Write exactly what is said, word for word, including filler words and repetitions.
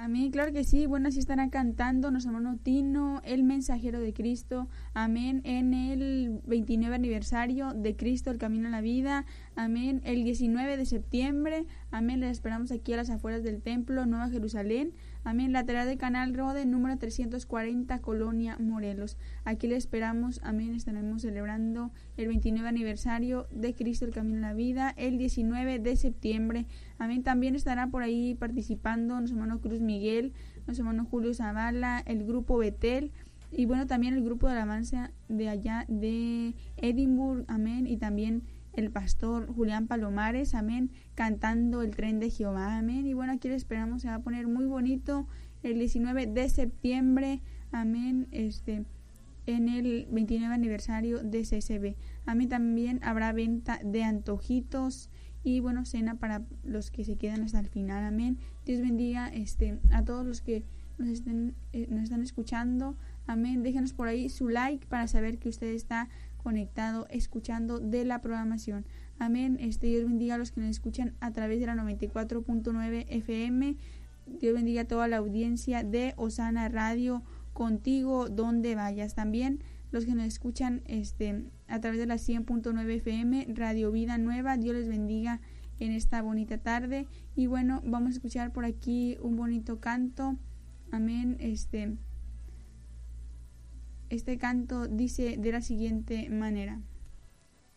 Amén, claro que sí. Bueno, así estarán cantando nuestro hermano Tino, el mensajero de Cristo. Amén, en el veintinueve aniversario de Cristo, el camino a la vida. Amén, el diecinueve de septiembre. Amén, les esperamos aquí a las afueras del templo, Nueva Jerusalén. Amén, lateral de Canal Rode, número trescientos cuarenta, Colonia Morelos. Aquí les esperamos. Amén, estaremos celebrando el veintinueve aniversario de Cristo, el camino a la vida, el diecinueve de septiembre. Amén, también estará por ahí participando nuestro hermano Cruz Miguel, nuestro hermano Julio Zavala, el grupo Betel y bueno, también el grupo de alabanza de allá de Edimburgo, amén, y también el pastor Julián Palomares, amén, cantando el tren de Jehová, amén, y bueno, aquí le esperamos, se va a poner muy bonito el diecinueve de septiembre, amén, este, en el veintinueve aniversario de C C B, amén, también habrá venta de antojitos, y bueno, cena para los que se quedan hasta el final, amén. Dios bendiga este a todos los que nos estén eh, nos están escuchando, amén. Déjenos por ahí su like para saber que usted está conectado, escuchando de la programación, amén. Este Dios bendiga a los que nos escuchan a través de la noventa y cuatro punto nueve F M. Dios bendiga a toda la audiencia de Osana Radio, contigo donde vayas, también los que nos escuchan este a través de la cien punto nueve F M, Radio Vida Nueva. Dios les bendiga en esta bonita tarde. Y bueno, vamos a escuchar por aquí un bonito canto. Amén. Este, este canto dice de la siguiente manera.